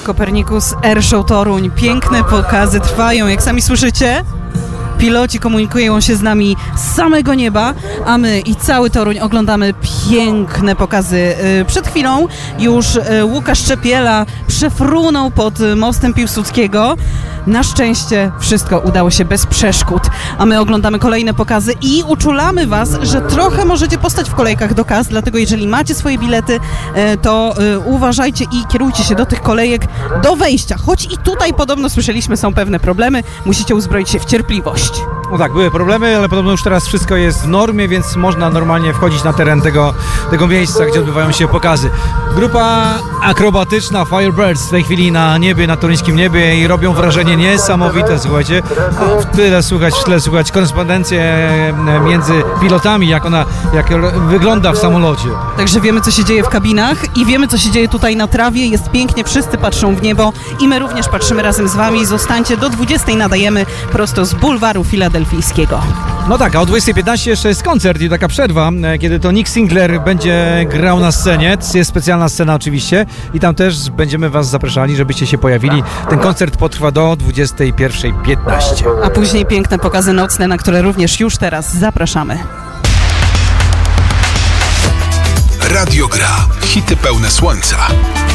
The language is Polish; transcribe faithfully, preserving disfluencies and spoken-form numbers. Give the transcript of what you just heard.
Copernicus Airshow Toruń. Piękne pokazy trwają, jak sami słyszycie. Piloci komunikują się z nami z samego nieba, a my i cały Toruń oglądamy piękne pokazy. Przed chwilą już Łukasz Czepiela przefrunął pod mostem Piłsudskiego. Na szczęście wszystko udało się bez przeszkód, a my oglądamy kolejne pokazy i uczulamy Was, że trochę możecie postać w kolejkach do kas, dlatego jeżeli macie swoje bilety, to uważajcie i kierujcie się do tych kolejek do wejścia. Choć i tutaj podobno słyszeliśmy, są pewne problemy, musicie uzbroić się w cierpliwość. No tak, były problemy, ale podobno już teraz wszystko jest w normie, więc można normalnie wchodzić na teren tego, tego miejsca, gdzie odbywają się pokazy. Grupa akrobatyczna Firebirds w tej chwili na niebie, na toruńskim niebie i robią wrażenie niesamowite, słuchajcie. A w tyle słuchać, w tle słuchać korespondencję między pilotami, jak ona, jak wygląda w samolocie. Także wiemy, co się dzieje w kabinach i wiemy, co się dzieje tutaj na trawie. Jest pięknie, wszyscy patrzą w niebo i my również patrzymy razem z Wami. Zostańcie, do dwudziestej nadajemy prosto z bulwaru filadelfijskiego. No tak, a o dwudziestej piętnaście jeszcze jest koncert i taka przerwa, kiedy to Nick Singler będzie grał na scenie. Jest specjalna scena oczywiście i tam też będziemy Was zapraszali, żebyście się pojawili. Ten koncert potrwa do dwudziestej pierwszej piętnaście. A później piękne pokazy nocne, na które również już teraz zapraszamy. Radio Gra. Hity pełne słońca.